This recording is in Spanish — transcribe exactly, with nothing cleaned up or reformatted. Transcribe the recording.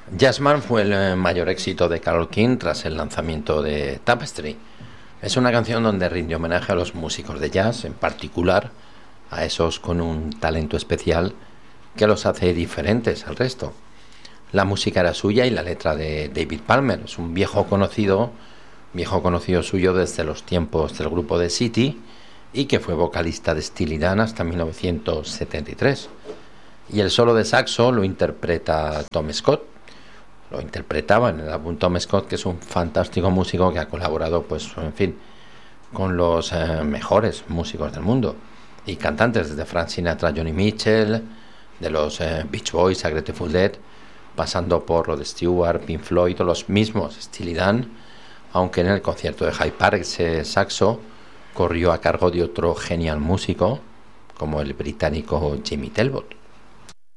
Jazzman fue el eh, mayor éxito de Carole King tras el lanzamiento de Tapestry. Es una canción donde rinde homenaje a los músicos de jazz, en particular a esos con un talento especial que los hace diferentes al resto. La música era suya y la letra de David Palmer. Es un viejo conocido, viejo conocido suyo desde los tiempos del grupo de City y que fue vocalista de Steely Dan hasta mil novecientos setenta y tres. Y el solo de saxo lo interpreta Tom Scott. Lo interpretaba en el álbum Tom Scott, que es un fantástico músico que ha colaborado, pues, en fin, con los eh, mejores músicos del mundo y cantantes, desde Frank Sinatra, Johnny Mitchell, de los eh, Beach Boys a Grateful Dead, pasando por Rod Stewart, Pink Floyd o los mismos Steely Dan, aunque en el concierto de Hyde Park ese saxo corrió a cargo de otro genial músico como el británico Jimmy Talbot.